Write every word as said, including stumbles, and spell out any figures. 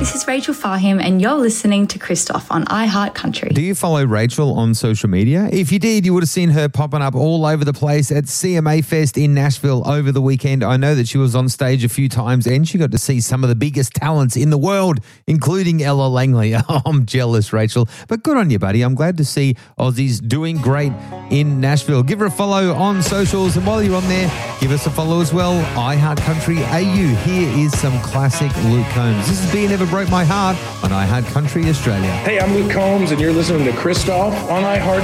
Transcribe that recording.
This is Rachel Fahim, and you're listening to Christoph on iHeart Country. Do you follow Rachel on social media? If you did, you would have seen her popping up all over the place at C M A Fest in Nashville over the weekend. I know that she was on stage a few times and she got to see some of the biggest talents in the world, including Ella Langley. Oh, I'm jealous, Rachel. But good on you, buddy. I'm glad to see Aussies doing great in Nashville. Give her a follow on socials, and while you're on there, give us a follow as well. iHeart Country A U. Here is some classic Luke Combs. This is Being Never Broke My Heart on iHeart Country Australia. Hey, I'm Luke Combs, and you're listening to Christoph on iHeart